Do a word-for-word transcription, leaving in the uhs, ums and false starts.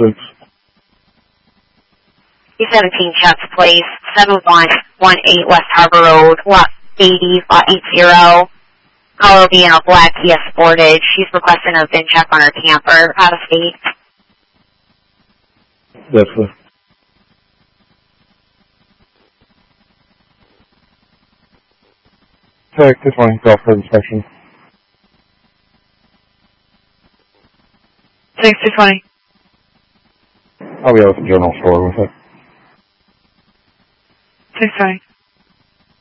six. two seventeen Chef's Place, seven one one eight West Harbor Road, lot eighty, lot eighty. Caller will be in a black Kia Sportage. She's requesting a VIN check on her camper out of state. That's good. Tech two twenty, call for inspection. six two twenty. I'll be out at the general store with it. six twenty.